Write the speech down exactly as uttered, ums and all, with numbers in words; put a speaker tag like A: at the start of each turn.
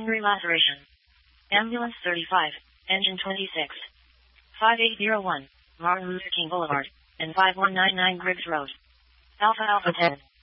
A: Secondary laceration. Ambulance thirty-five, engine twenty-six. five eight zero one, Martin Luther King Boulevard, and five one nine nine Griggs Road. Alpha Alpha ten.